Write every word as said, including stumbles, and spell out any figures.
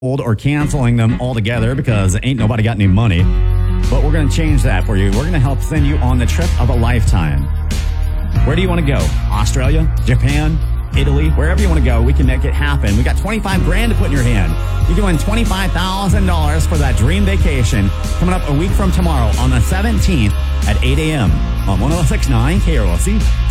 or canceling them altogether because ain't nobody got any money. But we're going to change that for you. We're going to help send you on the trip of a lifetime. Where do you want to go? Australia? Japan? Italy? Wherever you want to go, we can make it happen. We got twenty-five grand to put in your hand. You can win twenty-five thousand dollars for that dream vacation coming up a week from tomorrow on the seventeenth at eight a.m. on one oh six point nine K R O C.